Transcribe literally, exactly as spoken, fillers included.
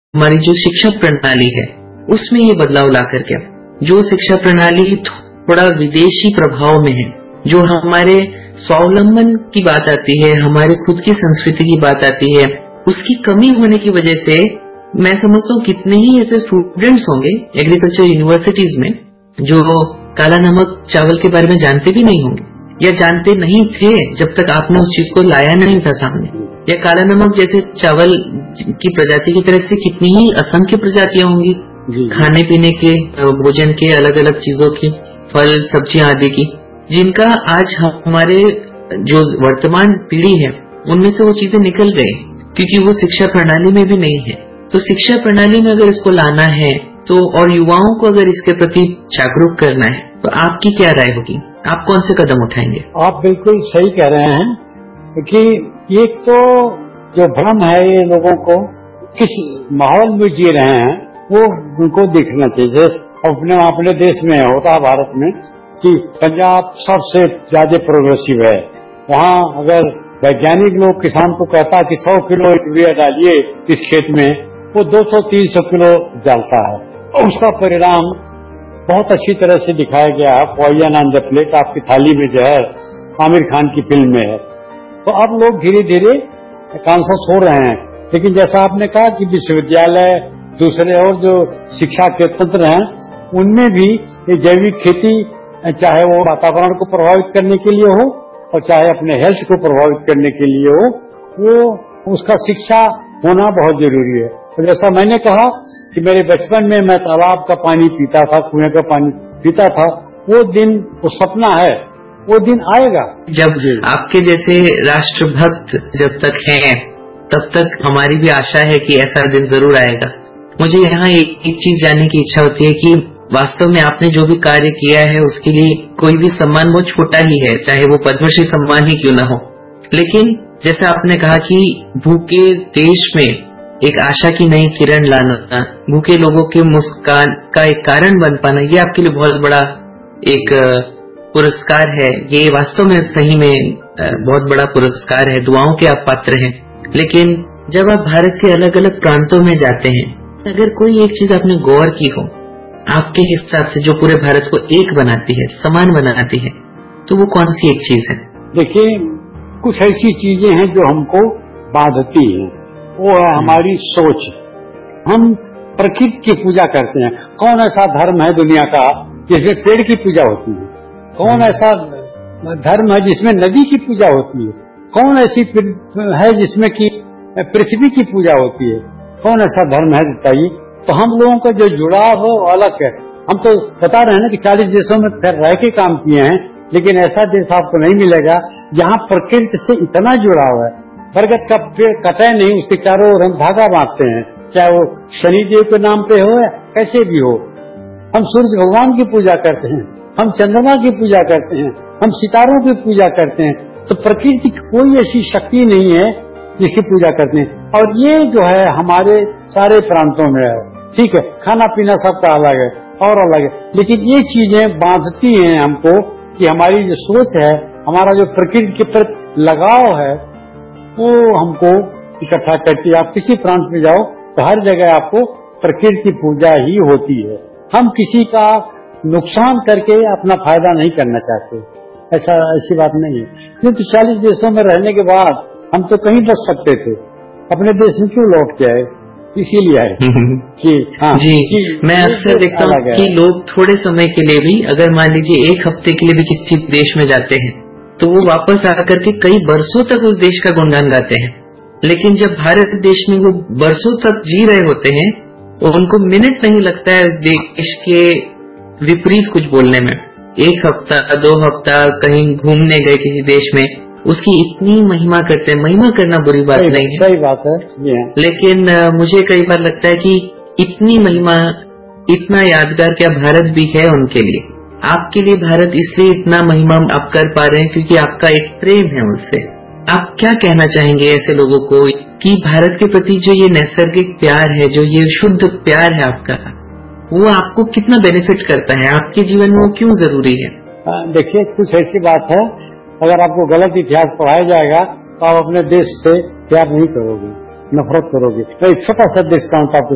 हमारी जो शिक्षा प्रणाली है उसमें ये बदलाव ला करके, जो शिक्षा प्रणाली थोड़ा विदेशी प्रभाव में है, जो हमारे स्वावलंबन की बात आती है, हमारे खुद की संस्कृति की बात आती है, उसकी कमी होने की वजह से मैं समझता हूँ कितने ही ऐसे स्टूडेंट्स होंगे एग्रीकल्चर यूनिवर्सिटीज में जो काला नमक चावल के बारे में जानते भी नहीं होंगे या जानते नहीं थे जब तक आपने उस चीज को लाया नहीं था सामने। या काला नमक जैसे चावल की प्रजाति की तरह से कितनी ही असंख्य प्रजातियां होंगी खाने पीने के, भोजन के, अलग अलग चीजों की, फल सब्जियां आदि की, जिनका आज हमारे जो वर्तमान पीढ़ी है उनमें से वो चीजें निकल गई क्योंकि वो शिक्षा प्रणाली में भी नहीं है। तो शिक्षा प्रणाली में अगर इसको लाना है तो और युवाओं को अगर इसके प्रति जागरूक करना है तो आपकी क्या राय होगी, आप कौन से कदम उठाएंगे? आप बिल्कुल सही कह रहे हैं क्योंकि एक तो जो भ्रम है ये लोगों को किस माहौल में जी रहे हैं वो उनको दिखना चाहिए। अपने अपने देश में होता है भारत में कि पंजाब सबसे ज्यादा प्रोग्रेसिव है, वहाँ अगर वैज्ञानिक लोग किसान को कहता कि सौ किलो यूरिया डालिए इस खेत में, वो दो सौ तीन सौ किलो डालता है। उसका परिणाम बहुत अच्छी तरह से दिखाया गया है, पॉइजन ऑन द प्लेट, आपकी थाली में जहर, आमिर खान की फिल्म में है। तो अब लोग धीरे धीरे कॉन्शियस हो रहे हैं, लेकिन जैसा आपने कहा कि विश्वविद्यालय दूसरे और जो शिक्षा के तंत्र हैं उनमें भी ये जैविक खेती, चाहे वो वातावरण को प्रभावित करने के लिए हो और चाहे अपने हेल्थ को प्रभावित करने के लिए हो, वो उसका शिक्षा होना बहुत जरूरी है। तो जैसा मैंने कहा कि मेरे बचपन में मैं तालाब का पानी पीता था, कुएं का पानी पीता था, वो दिन वो सपना है, वो दिन आएगा। जब आपके जैसे राष्ट्रभक्त जब तक हैं तब तक हमारी भी आशा है कि ऐसा दिन जरूर आएगा। मुझे यहाँ एक, एक चीज जानने की इच्छा होती है कि वास्तव में आपने जो भी कार्य किया है उसके लिए कोई भी सम्मान वो छोटा ही है, चाहे वो पद्मश्री सम्मान ही क्यों ना हो, लेकिन जैसा आपने कहा कि भूखे देश में एक आशा की नई किरण लाना, भूखे लोगों के मुस्कान का एक कारण बन पाना, ये आपके लिए बहुत बड़ा एक पुरस्कार है। ये वास्तव में सही में बहुत बड़ा पुरस्कार है, दुआओं के आप पात्र हैं। लेकिन जब आप भारत के अलग अलग प्रांतों में जाते हैं, अगर कोई एक चीज आपने गौर की हो आपके हिसाब से जो पूरे भारत को एक बनाती है, समान बनाती है, तो वो कौन सी एक चीज है? देखिए, कुछ ऐसी चीजें हैं जो हमको बांधती हैं, वो है हमारी सोच। हम प्रकृति की पूजा करते हैं। कौन ऐसा धर्म है दुनिया का जिसमें पेड़ की पूजा होती है? कौन ऐसा धर्म है जिसमें नदी की पूजा होती है? कौन ऐसी है जिसमें कि पृथ्वी की पूजा होती है? कौन ऐसा धर्म है बताइए? तो हम लोगों का जो जुड़ाव हो अलग है। हम तो बता रहे हैं ना कि चालीस देशों में रह के काम किए हैं, लेकिन ऐसा देश आपको नहीं मिलेगा जहाँ प्रकृति से इतना जुड़ाव है। बरगद का पेड़ कटे नहीं, उसके चारों ओर हम धागा बांधते हैं, चाहे वो शनिदेव के नाम पे हो या कैसे भी हो। हम सूर्य भगवान की पूजा करते हैं, हम चंद्रमा की पूजा करते हैं, हम सितारों की पूजा करते हैं। तो प्रकृति की कोई ऐसी शक्ति नहीं है जिसकी पूजा करते हैं। और ये जो है हमारे सारे प्रांतों में है, ठीक है, खाना पीना सबका अलग है और अलग है, लेकिन ये चीजें बांधती हैं हमको कि हमारी जो सोच है, हमारा जो प्रकृति के प्रति लगाव है, वो हमको इकट्ठा करती है। आप किसी प्रांत में जाओ तो हर जगह आपको प्रकृति की पूजा ही होती है। हम किसी का नुकसान करके अपना फायदा नहीं करना चाहते, ऐसा ऐसी बात नहीं है। क्योंकि चालीस देशों में रहने के बाद हम तो कहीं बच सकते थे, अपने देश में क्यों लौट के आए? इसीलिए आए कि हाँ जी कि मैं अक्सर देखता हूँ कि लोग थोड़े समय के लिए भी, अगर मान लीजिए एक हफ्ते के लिए भी किसी देश में जाते हैं तो वो वापस आकर के कई बरसों तक उस देश का गुणगान गाते हैं। लेकिन जब भारत देश में वो बरसों तक जी रहे होते हैं तो उनको मिनट नहीं लगता है उस देश के विपरीत कुछ बोलने में। एक हफ्ता दो हफ्ता कहीं घूमने गए किसी देश में, उसकी इतनी महिमा करते हैं। महिमा करना बुरी बात नहीं है, सही बात है, लेकिन मुझे कई बार लगता है कि इतनी महिमा, इतना यादगार क्या भारत भी है उनके लिए। आपके लिए भारत इसलिए इतना महिमा आप कर पा रहे हैं क्योंकि आपका एक प्रेम है उससे। आप क्या कहना चाहेंगे ऐसे लोगों को कि भारत के प्रति जो ये नैसर्गिक प्यार है, जो ये शुद्ध प्यार है आपका, वो आपको कितना बेनिफिट करता है, आपके जीवन में वो क्यों जरूरी है? देखिए, कुछ ऐसी बात है, अगर आपको गलत इतिहास पढ़ाया जाएगा तो आप अपने देश से प्यार नहीं करोगे, नफरत करोगे। मैं एक छोटा सा दृष्टांत आपको